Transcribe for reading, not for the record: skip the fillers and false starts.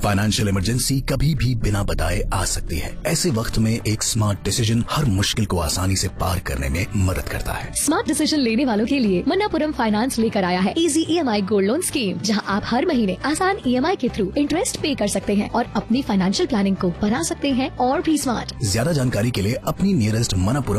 Financial emergency कभी भी बिना बताए आ सकती है। ऐसे वक्त में एक स्मार्ट डिसीजन हर मुश्किल को आसानी से पार करने में मदद करता है। स्मार्ट डिसीजन लेने वालों के लिए मन्नापुरम फाइनेंस लेकर आया है easy EMI gold loan scheme, जहां आप हर महीने आसान EMI के थ्रू इंटरेस्ट पे कर सकते हैं और अपनी फाइनेंशियल प्लानिंग को बना सकते हैं और भी स्मार्ट। ज्यादा जानकारी के लिए अपनी नियरेस्ट मन्नापुरम